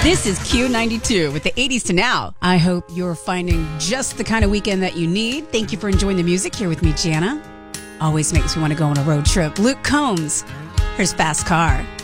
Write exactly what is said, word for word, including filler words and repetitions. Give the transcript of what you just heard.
This is Q ninety-two with the eighties to now. I hope you're finding just the kind of weekend that you need. Thank you for enjoying the music here with me, Jana. Always makes me want to go on a road trip. Luke Combs, here's Fast Car.